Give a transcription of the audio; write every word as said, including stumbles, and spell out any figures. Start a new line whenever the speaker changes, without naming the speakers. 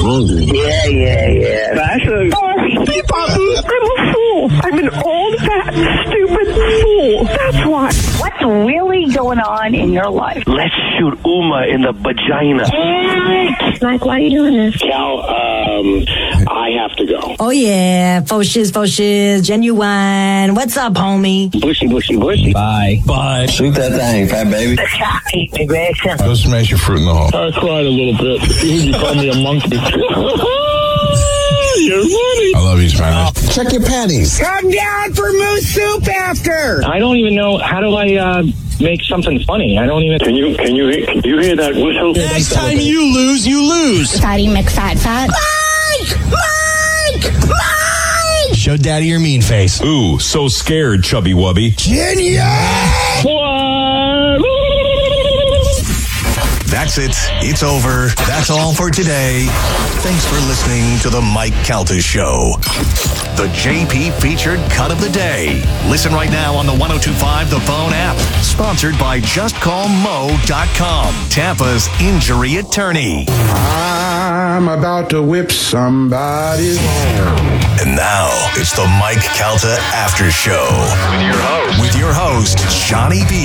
hungry.
Yeah, yeah, yeah. That's a...
Oh, Steve, I'm a fool. I'm an old, fat, stupid fool. That's why.
What's really going on in your life?
Let's shoot Uma in the vagina.
Like, why are you doing this?
Cal, um, I have to go.
Oh, yeah. Faux shiz, faux shiz, genuine. What's up, homie?
Bushy, bushy, bushy.
Bye.
Bye.
Shoot that thing, fat baby.
Go smash your fruit in the hall.
I cried a little bit. He called me a monkey. You're funny.
I love you, Spanish.
Check your panties.
Come down for moose soup after.
I don't even know, how do I uh, make something funny? I don't even...
Can you, can you, can you hear that whistle?
Next time you lose, you lose.
Fatty McFat Fat.
Mike! Mike! Mike! Show daddy your mean face.
Ooh, so scared, chubby wubby.
Genius!
That's it. It's over. That's all for today. Thanks for listening to the Mike Calta Show. The J P featured cut of the day. Listen right now on the one oh two point five The Phone app. Sponsored by just call mo dot com, Tampa's injury attorney.
I'm about to whip somebody's ass.
And now it's the Mike Calta After Show.
With your host.
With your host, Johnny B.